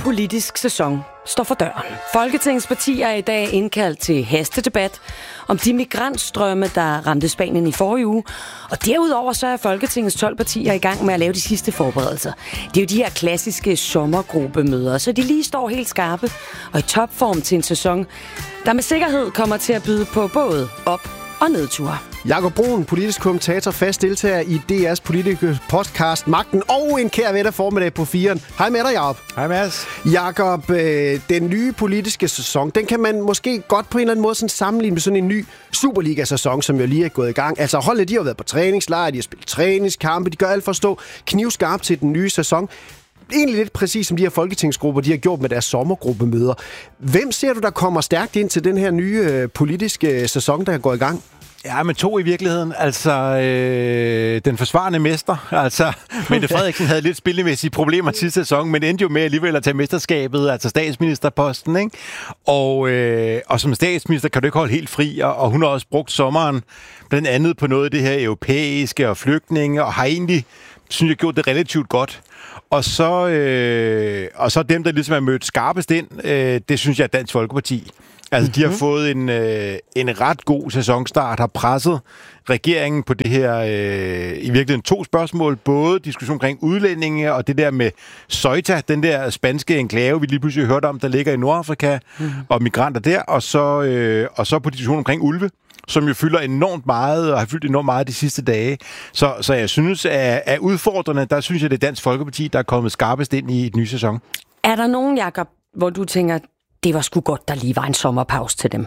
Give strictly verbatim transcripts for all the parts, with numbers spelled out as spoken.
politisk sæson står for døren. Folketingets partier er i dag indkaldt til hastedebat om de migrantstrømme, der ramte Spanien i forrige uge. Og derudover så er Folketingets tolv partier i gang med at lave de sidste forberedelser. Det er jo de her klassiske sommergruppemøder, så de lige står helt skarpe og i topform til en sæson, der med sikkerhed kommer til at byde på både op- og nedture. Jakob Bruun, politisk kommentator, fast deltager i D R's politiske podcast Magten og en kær ven af formiddag på firen. Hej med dig, Jakob. Hej Mads. Jakob, øh, den nye politiske sæson, den kan man måske godt på en eller anden måde sådan sammenligne med sådan en ny Superliga-sæson, som jo lige er gået i gang. Altså holdet, de har været på træningslejr, de har spillet træningskampe, de gør alt for at stå knivskarpt til den nye sæson. Egentlig lidt præcis som de her folketingsgrupper, de har gjort med deres sommergruppemøder. Hvem ser du, der kommer stærkt ind til den her nye øh, politiske sæson, der går i gang? Ja, men to i virkeligheden. Altså, øh, den forsvarende mester. Altså, Mette Frederiksen havde lidt spillemæssige problemer sidste sæson, men endte jo med alligevel at tage mesterskabet, altså statsministerposten, ikke? Og, øh, og som statsminister kan du ikke holde helt fri, og, og hun har også brugt sommeren blandt andet på noget af det her europæiske og flygtninge, og har egentlig, synes jeg, gjort det relativt godt. Og så, øh, og så dem, der ligesom er mødt skarpest ind, øh, det synes jeg er Dansk Folkeparti. Altså, de har fået en, øh, en ret god sæsonstart, har presset regeringen på det her, øh, i virkeligheden to spørgsmål. Både diskussion omkring udlændinge og det der med Ceuta, den der spanske enklave, vi lige pludselig hørte om, der ligger i Nordafrika, mm-hmm. og migranter der. Og så, øh, og så på diskussion omkring ulve, som jo fylder enormt meget, og har fyldt enormt meget de sidste dage. Så, så jeg synes, at, at udfordrende, der synes jeg, det er Dansk Folkeparti, der er kommet skarpest ind i et ny sæson. Er der nogen, Jakob, hvor du tænker, det var sgu godt, der lige var en sommerpause til dem?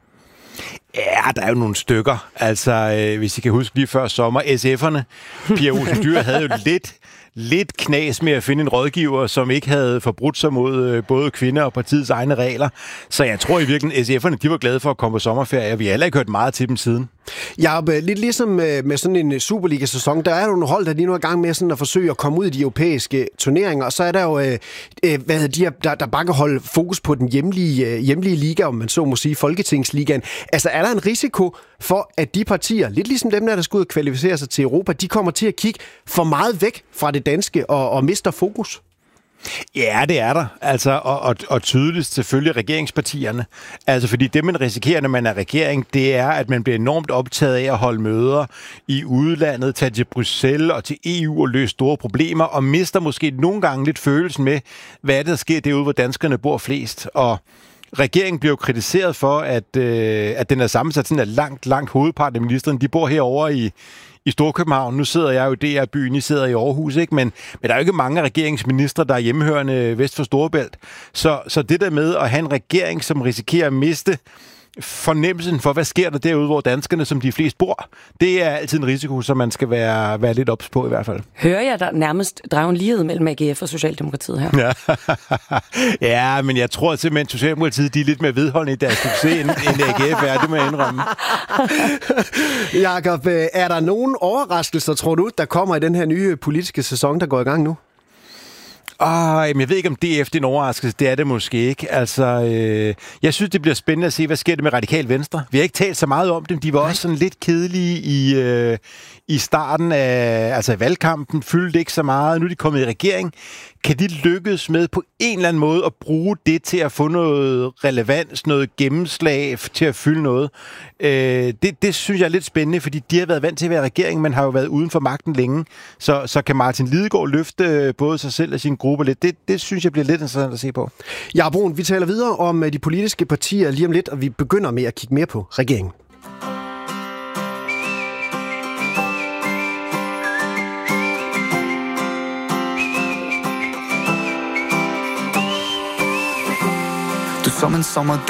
Ja, der er jo nogle stykker. Altså, øh, hvis I kan huske lige før sommer, S F'erne, Pia Olsen Dyhr havde jo lidt, lidt knas med at finde en rådgiver, som ikke havde forbrudt sig mod øh, både kvinder og partiets egne regler. Så jeg tror i virkeligheden, S F'erne, de var glade for at komme på sommerferie, og vi har heller ikke hørt meget til dem siden. Ja, lidt ligesom med sådan en Superliga-sæson, der er jo nogle hold, der lige nu er i gang med sådan at forsøge at komme ud i de europæiske turneringer, og så er der jo, øh, hvad hedder de her, der, der bare kan holde fokus på den hjemlige, hjemlige liga, om man så må sige, Folketingsligaen. Altså, er der en risiko for, at de partier, lidt ligesom dem der, der skal ud og kvalificere sig til Europa, de kommer til at kigge for meget væk fra det danske og, og mister fokus? Ja, det er der. Altså, og, og, og tydeligst selvfølgelig regeringspartierne. Altså, fordi det, man risikerer, når man er regering, det er, at man bliver enormt optaget af at holde møder i udlandet, tage til Bruxelles og til E U og løse store problemer, og mister måske nogle gange lidt følelsen med, hvad er det, der sker derude, hvor danskerne bor flest. Og regeringen bliver jo kritiseret for, at, øh, at den er sammensat sådan, at langt, langt hovedparten af ministeren, de bor herovre i I Storkøbenhavn. Nu sidder jeg jo i D R-byen, I sidder i Aarhus, ikke? Men, men der er jo ikke mange regeringsministre, der er hjemmehørende vest for Storebælt. Så, så det der med at have en regering, som risikerer at miste fornemmelsen for, hvad sker der derude, hvor danskerne, som de flest bor, det er altid en risiko, som man skal være, være lidt ops på i hvert fald. Hører jeg der nærmest drage en lighed mellem A G F og Socialdemokratiet her? Ja, ja, men jeg tror simpelthen, Socialdemokratiet de er lidt mere vedholdende i deres succes, end, end A G F er, det må jeg indrømme. Jakob, er der nogen overraskelser, tror du, der kommer i den her nye politiske sæson, der går i gang nu? Åh, jeg ved ikke, om D F det er en overraskelse. Det er det måske ikke. Altså, øh, jeg synes, det bliver spændende at se, hvad sker det med Radikal Venstre. Vi har ikke talt så meget om dem. De var også sådan lidt kedelige i, øh, i starten af altså valgkampen. Fyldte ikke så meget. Nu er de kommet i regering. Kan de lykkes med på en eller anden måde at bruge det til at få noget relevans, noget gennemslag til at fylde noget? Øh, det, det synes jeg er lidt spændende, fordi de har været vant til at være regering, men har jo været uden for magten længe. Så, så kan Martin Lidegaard løfte både sig selv og sin gruppe lidt. Det, det synes jeg bliver lidt interessant at se på. Ja, Bruun, vi taler videre om de politiske partier lige om lidt, og vi begynder med at kigge mere på regeringen. Som en sommer